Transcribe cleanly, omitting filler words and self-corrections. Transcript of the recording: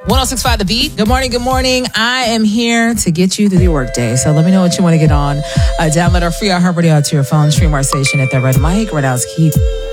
1065 The Beat. Good morning, good morning. I am here to get you through the workday. So let me know what you want to get on. Download our free iHeartRadio to your phone. Stream our station at the Red Mic. Radowski.